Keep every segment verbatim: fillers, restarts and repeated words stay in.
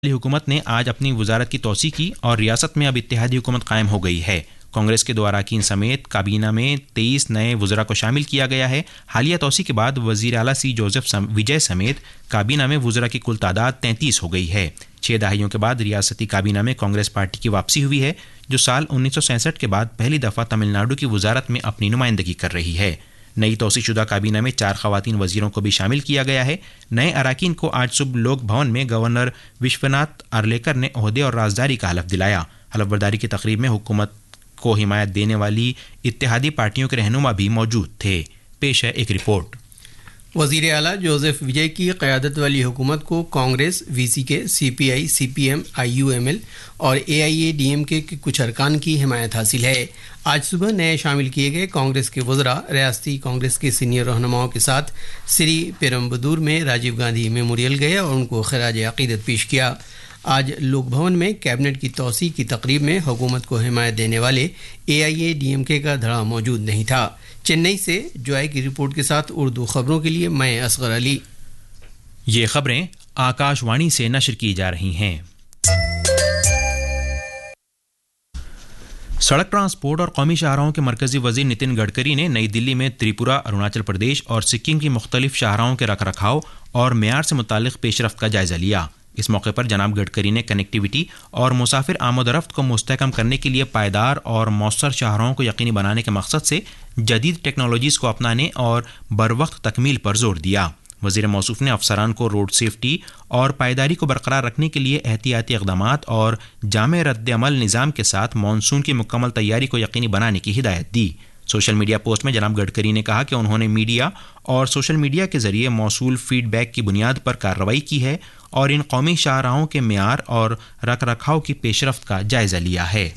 حکومت نے آج اپنی وزارت کی توسیع کی اور ریاست میں اب اتحادی حکومت قائم ہو گئی ہے. کانگریس کے دو اراکین سمیت کابینہ میں تیئیس نئے وزراء کو شامل کیا گیا ہے. حالیہ توسیع کے بعد وزیر اعلیٰ سی جوزف وجے سمیت کابینہ میں وزراء کی کل تعداد تینتیس ہو گئی ہے. چھ دہائیوں کے بعد ریاستی کابینہ میں کانگریس پارٹی کی واپسی ہوئی ہے، جو سال انیس سو سینسٹھ کے بعد پہلی دفعہ تمل ناڈو کی وزارت میں اپنی نمائندگی کر رہی ہے. نئی توسیع شدہ کابینہ میں چار خواتین وزیروں کو بھی شامل کیا گیا ہے. نئے اراکین کو آج صبح لوک بھون میں گورنر وشوناتھ ارلیکر نے عہدے اور رازداری کا حلف دلایا. حلف برداری کی تقریب میں حکومت کو حمایت دینے والی اتحادی پارٹیوں کے رہنما بھی موجود تھے. پیش ہے ایک رپورٹ. وزیر اعلیٰ جوزف وجے کی قیادت والی حکومت کو کانگریس، وی سی کے، سی پی آئی، سی P M, I you M L اور اے آئی اے ڈی ایم کے کچھ ارکان کی حمایت حاصل ہے. آج صبح نئے شامل کیے گئے کانگریس کے وزراء ریاستی کانگریس کے سینئر رہنماؤں کے ساتھ سری پیرمبدور میں راجیو گاندھی میموریل گئے اور ان کو خراج عقیدت پیش کیا. آج لوک بھون میں کیبنٹ کی توسیع کی تقریب میں حکومت کو حمایت دینے والے اے آئی اے ڈی ایم کے کا دھڑا موجود نہیں تھا. چنئی سے جوائے کی رپورٹ کے ساتھ اردو خبروں کے لیے میں اصغر علی. یہ خبریں آکاش وانی سے نشر کی جا رہی ہیں. سڑک ٹرانسپورٹ اور قومی شاہراہوں کے مرکزی وزیر نتن گڈکری نے نئی دلی میں تریپورہ، اروناچل پردیش اور سکم کی مختلف شاہراہوں کے رکھ رکھاؤ اور معیار سے متعلق پیش رفت کا جائزہ لیا. اس موقع پر جناب گڈکری نے کنیکٹیویٹی اور مسافر آمد و رفت کو مستحکم کرنے کے لیے پائیدار اور مؤثر شاہراہوں کو یقینی بنانے کے مقصد سے جدید ٹیکنالوجیز کو اپنانے اور بروقت تکمیل پر زور دیا. وزیر موصوف نے افسران کو روڈ سیفٹی اور پائیداری کو برقرار رکھنے کے لیے احتیاطی اقدامات اور جامع رد عمل نظام کے ساتھ مانسون کی مکمل تیاری کو یقینی بنانے کی ہدایت دی. سوشل میڈیا پوسٹ میں جناب گڈکری نے کہا کہ انہوں نے میڈیا اور سوشل میڈیا کے ذریعے موصول فیڈ بیک کی بنیاد پر کارروائی کی ہے اور ان قومی شاہراہوں کے معیار اور رکھ رکھاؤ کی پیش رفت کا جائزہ لیا ہے.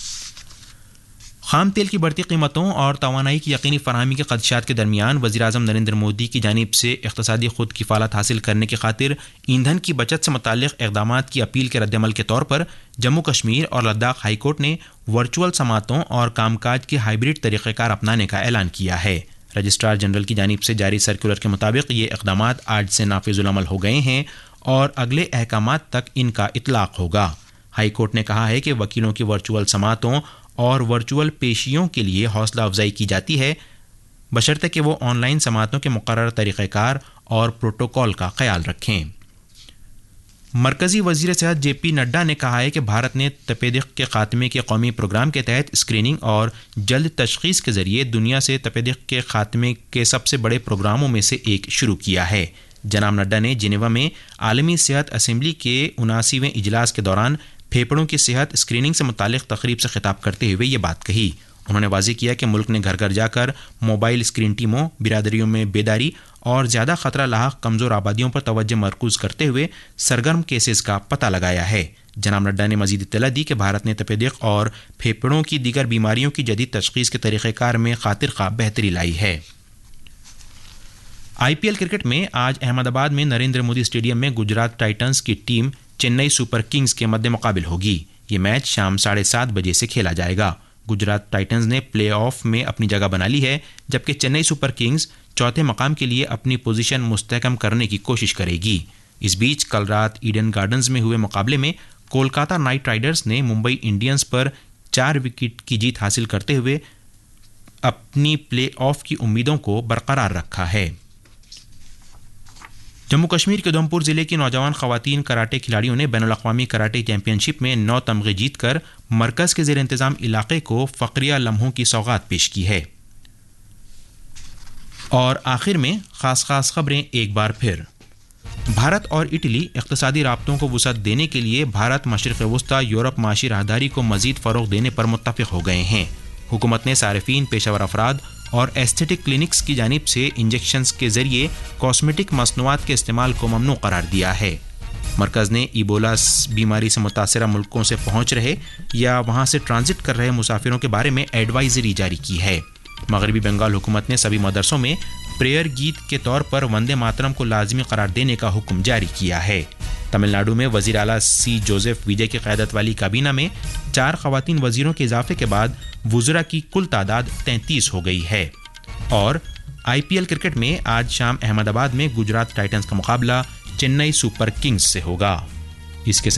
خام تیل کی بڑھتی قیمتوں اور توانائی کی یقینی فراہمی کے خدشات کے درمیان وزیراعظم نریندر مودی کی جانب سے اقتصادی خود کفالت حاصل کرنے کی خاطر ایندھن کی بچت سے متعلق اقدامات کی اپیل کے رد عمل کے طور پر جموں کشمیر اور لداخ ہائی کورٹ نے ورچوئل سماعتوں اور کام کاج کے ہائبرڈ طریقہ کار اپنانے کا اعلان کیا ہے. رجسٹرار جنرل کی جانب سے جاری سرکولر کے مطابق یہ اقدامات آج سے نافذ العمل ہو گئے ہیں اور اگلے احکامات تک ان کا اطلاق ہوگا. ہائی کورٹ نے کہا ہے کہ وکیلوں کی ورچوئل سماعتوں اور ورچوئل پیشیوں کے لیے حوصلہ افزائی کی جاتی ہے بشرطے کہ وہ آن لائن سماعتوں کے مقررہ طریقہ کار اور پروٹوکول کا خیال رکھیں. مرکزی وزیر صحت جے پی نڈا نے کہا ہے کہ بھارت نے تپیدق کے خاتمے کے قومی پروگرام کے تحت اسکریننگ اور جلد تشخیص کے ذریعے دنیا سے تپیدق کے خاتمے کے سب سے بڑے پروگراموں میں سے ایک شروع کیا ہے. جناب نڈا نے جنیوا میں عالمی صحت اسمبلی کے اناسیویں اجلاس کے دوران پھیپھڑوں کی صحت اسکریننگ سے متعلق تقریب سے خطاب کرتے ہوئے یہ بات کہی. انہوں نے واضح کیا کہ ملک نے گھر گھر جا کر موبائل اسکرین ٹیموں، برادریوں میں بیداری اور زیادہ خطرہ لاحق کمزور آبادیوں پر توجہ مرکوز کرتے ہوئے سرگرم کیسز کا پتہ لگایا ہے. جناب نڈا نے مزید اطلاع دی کہ بھارت نے تپیدق اور پھیپھڑوں کی دیگر بیماریوں کی جدید تشخیص کے طریقہ کار میں خاطر خواہ بہتری لائی ہے. آئی پی ایل کرکٹ میں آج احمد آباد میں نریندر مودی اسٹیڈیم میں گجرات ٹائٹنز کی ٹیم چنئی سپر کنگز کے مد مقابل ہوگی. یہ میچ شام ساڑھے سات بجے سے کھیلا جائے گا. گجرات ٹائٹنز نے پلے آف میں اپنی جگہ بنا لی ہے، جبکہ چنئی سپر کنگز چوتھے مقام کے لیے اپنی پوزیشن مستحکم کرنے کی کوشش کرے گی. اس بیچ کل رات ایڈن گارڈنز میں ہوئے مقابلے میں کولکاتہ نائٹ رائڈرز نے ممبئی انڈینز پر چار وکٹ کی جیت حاصل کرتے ہوئے اپنی پلے آف کی امیدوں کو برقرار رکھا ہے. جموں کشمیر کے ادھمپور ضلع کی نوجوان خواتین کراٹے کھلاڑیوں نے بین الاقوامی کراٹے چیمپئن شپ میں نو تمغے جیت کر مرکز کے زیر انتظام علاقے کو فخریہ لمحوں کی سوغات پیش کی ہے. اور آخر میں خاص خاص خبریں ایک بار پھر. بھارت اور اٹلی اقتصادی رابطوں کو وسعت دینے کے لیے بھارت مشرق وسطی یورپ معاشی راہداری کو مزید فروغ دینے پر متفق ہو گئے ہیں. حکومت نے صارفین، پیشہ ور افراد اور ایسٹھیٹک کلینکس کی جانب سے انجیکشنز کے ذریعے کاسمیٹک مصنوعات کے استعمال کو ممنوع قرار دیا ہے. مرکز نے ایبولا بیماری سے متاثرہ ملکوں سے پہنچ رہے یا وہاں سے ٹرانزٹ کر رہے مسافروں کے بارے میں ایڈوائزری جاری کی ہے. مغربی بنگال حکومت نے سبھی مدرسوں میں پریئر گیت کے طور پر وندے ماترم کو لازمی قرار دینے کا حکم جاری کیا ہے. تمل ناڈو میں وزیر اعلیٰ سی جوزف وجے کی قیادت والی کابینہ میں چار خواتین وزیروں کے اضافے کے بعد وزراء کی کل تعداد تینتیس ہو گئی ہے. اور آئی پی ایل کرکٹ میں آج شام احمد آباد میں گجرات ٹائٹنز کا مقابلہ چنئی سپر کنگز سے ہوگا. اس کے